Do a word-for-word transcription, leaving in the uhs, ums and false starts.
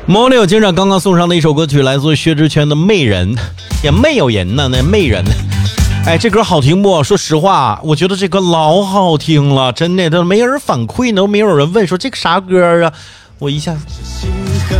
某友警长刚刚送上的一首歌曲，来自薛之谦的《媚人》，也没有人呢，那媚人。哎，这歌好听不？说实话，我觉得这歌老好听了，真的都没人反馈呢，都没有人问说这个啥歌啊，我一下。